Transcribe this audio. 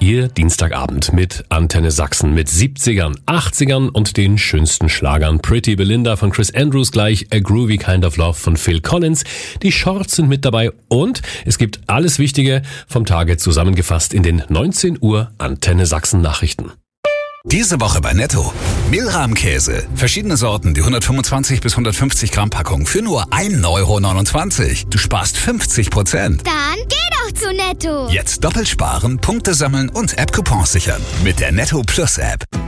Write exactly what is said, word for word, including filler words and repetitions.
Ihr Dienstagabend mit Antenne Sachsen mit siebzigern, achtzigern und den schönsten Schlagern. Pretty Belinda von Chris Andrews gleich, A Groovy Kind of Love von Phil Collins. Die Shorts sind mit dabei und es gibt alles Wichtige vom Tage zusammengefasst in den neunzehn Uhr Antenne Sachsen Nachrichten. Diese Woche bei Netto. Milram-Käse. Verschiedene Sorten, die hundertfünfundzwanzig bis hundertfünfzig Gramm Packung für nur ein Euro neunundzwanzig. Du sparst fünfzig Prozent. Dann geh doch zu Netto. Jetzt doppelt sparen, Punkte sammeln und App-Coupons sichern. Mit der Netto Plus App.